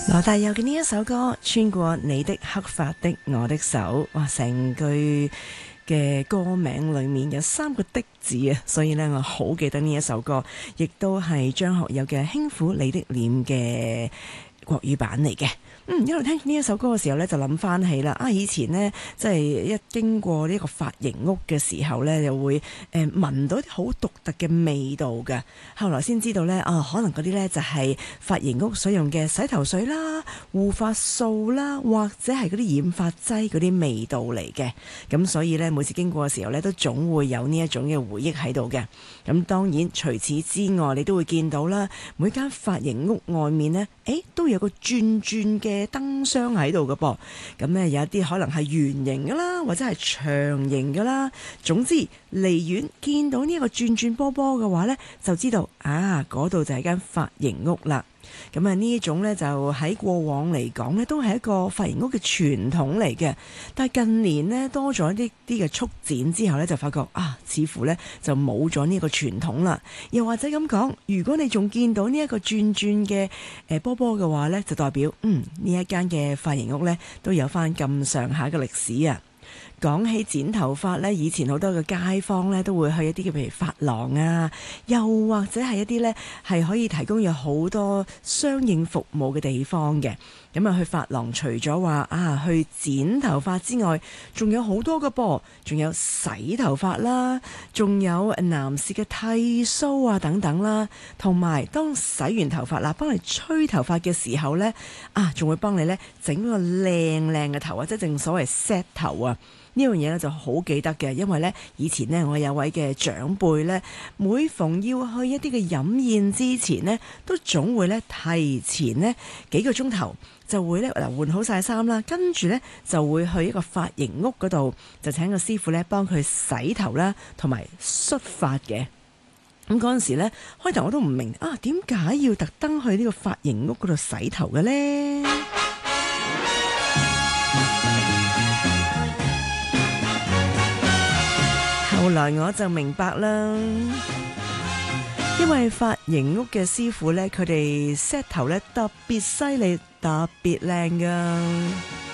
羅大佑嘅呢一首歌《穿過你的黑髮的我的手》，哇！成句嘅歌名裏面有3個的字啊，所以呢，我好記得呢一首歌，亦都係張學友嘅《輕撫你的臉》嘅國語版嚟嘅。一路聽呢一首歌嘅時候呢，就諗翻起啦。以前呢，即係一經過呢個髮型屋嘅時候呢，又會聞到啲好獨特嘅味道嘅。後來先知道呢，可能嗰啲呢就係髮型屋所用嘅洗頭水啦、護髮素啦，或者係嗰啲染髮劑嗰啲味道嚟嘅。咁所以呢，每次經過嘅時候呢，都總會有呢一種嘅回憶喺度嘅。咁當然除此之外，你都會見到啦，每間髮型屋外面呢，都有個轉轉嘅燈箱喺度嘅噃。咁呢，有一啲可能係圓形㗎啦，或者係長形㗎啦。總之離遠見到呢一個轉轉波波嘅話呢，就知道嗰度就係間髮型屋啦。咁呢一種呢，就喺過往嚟講呢，都係一個髮型屋嘅傳統嚟嘅。但係近年呢，多咗啲嘅速展之後呢，就發覺似乎呢就冇咗呢個傳統啦。又或者咁講，如果你仲見到呢一個轉轉嘅波波嘅話呢，就代表呢一間嘅髮型屋呢，都有翻咁上下嘅歷史啊。講起剪頭髮呢，以前好多嘅街坊呢都會去一啲嘅譬如髮廊啊，又或者係一啲呢係可以提供有好多相應服務嘅地方嘅。咁去髮廊除咗話去剪頭髮之外，仲有好多嘅噃，仲有洗頭髮啦，仲有男士嘅剃鬚啊等等啦，同埋當洗完頭髮啦，幫你吹頭髮嘅時候呢，仲會幫你呢整個靚靚嘅頭啊，即係正所謂 set 頭啊。呢樣嘢咧就好記得嘅，因為呢以前呢，我有位嘅長輩呢，每逢要去一啲嘅飲宴之前呢，都總會呢提前呢幾個鐘頭就會呢換好晒衫啦，跟住呢就會去一個髮型屋嗰度，就請個師傅呢幫佢洗頭啦，同埋梳髮嘅。咁嗰陣時呢，開頭我都唔明點解要特登去呢個髮型屋嗰度洗頭嘅呢？後來我就明白啦，因為髮型屋嘅師傅呢，佢哋 set 頭呢特別犀利，特別靚㗎。